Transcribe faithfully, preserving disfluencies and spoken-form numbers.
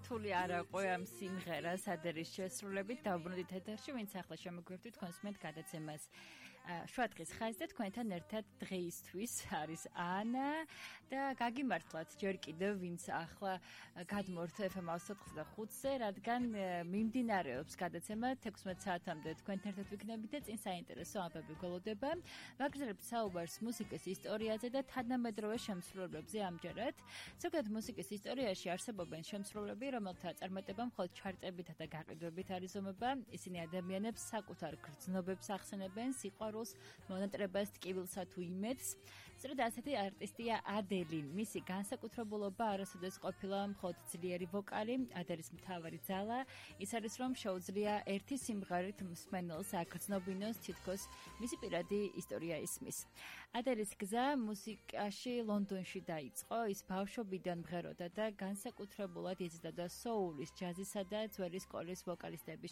რთული არ აყვე ამ სიმღერას ადერის შესრულებით დავბრუნდით ეთერში, ვინც ახლა შემოგვერთვით კონსუმენტ გადაცემას. შუადღის ხაზი და თქვენთან ერთად დღეისთვის არის ანა და გაგიმართლათ ჯერ კიდევ ვინც ახლა გადმორთ ეფ ემ ოცდაოთხ და ხუთზე, რადგან მიმდინარეობს გადაცემა თექვსმეტ საათამდე თქვენთან ერთად ვიქნებით და წინ საინტერესო ამბები გველოდება. ვაგრძელებთ საუბარს მუსიკის ისტორიაზე და თანამედროვე შემსრულებლებზე ამჯერად. ზოგადად მუსიკის ისტორიაში არსებობენ შემსრულებლები, რომელთა წარმატება მხოლოდ ჩარტებითა და გაყიდვებით არის ზომება. ისინი ადამიანებს საკუთარ გრძნობებს ახსენებენ, სიყვარულს, მონატრებას, ტკივილსა თუ იმედს. სწორედ ასეთი არტისტია ადელი. მისი განსაკუთრებულობა არასოდეს ყოფილა მხოლოდ ძლიერი ვოკალი, ადელის მთავარი ძალა. ის არის, რომ შეუძლია ერთი სიმღერით მსმენელს აგრძნობინოს, თითქოს მისი პირადი ისტორია ისმის. ადელის გზა მუსიკაში ლონდონში დაიწყო. ის ბავშვობიდან მღეროდა და განსაკუთრებულად იზრდა და სოულის, ჯაზისა და ძველი სკოლის ვოკალისტების